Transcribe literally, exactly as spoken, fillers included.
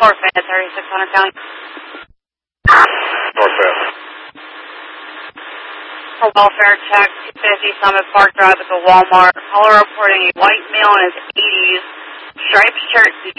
North Fayette, thirty-six hundred County. North Fayette. For welfare check, two fifty Summit Park Drive at the Walmart. Caller reporting a white male in his eighties, striped shirt,